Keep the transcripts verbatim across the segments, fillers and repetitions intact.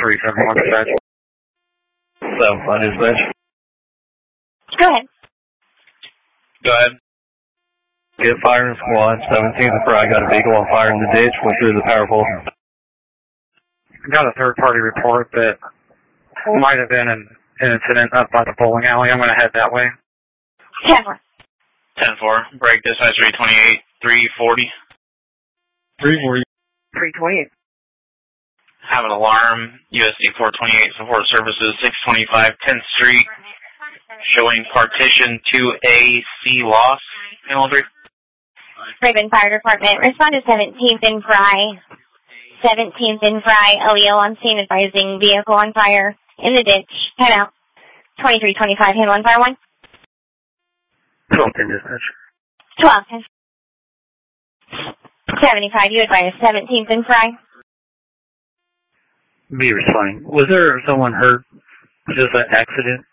three seven one dispatch. seven five dispatch. Go ahead. Go ahead. Get fire in squad, seventeenth and Fry. Got a vehicle on fire in the ditch, went through the power pole. I got a third-party report that might have been an, an incident up by the bowling alley. I'm going to head that way. ten four. ten four. Break dispatch three twenty-eight, three forty. three forty. three twenty-eight. Have an alarm, U S D four twenty-eight support services, six twenty-five tenth Street, showing partition two A C loss. Handle three. Raven Fire Department. Respond to seventeenth and Fry. seventeenth and Fry. L E O on scene advising vehicle on fire in the ditch. Head out. twenty-three twenty-five. Handle on fire one. twelve ten dispatch. twelve ten. seventy-five. You advise seventeenth and Fry. Be responding. Was there someone hurt? Just an accident?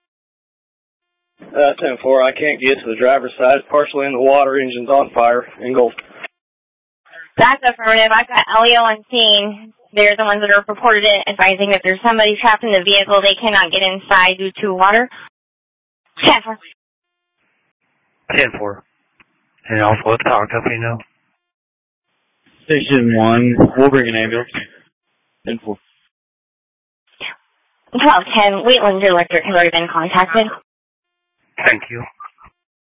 Uh, ten four, I can't get to the driver's side. Partially in the water, engine's on fire, engulfed. That's affirmative. I've got L E O on scene. They're the ones that are reported it, advising that there's somebody trapped in the vehicle. They cannot get inside due to water. ten four. ten four. And also let the power company know. Station one, we'll bring an ambulance. ten four. twelve ten. Wheatland Electric has already been contacted. Thank you.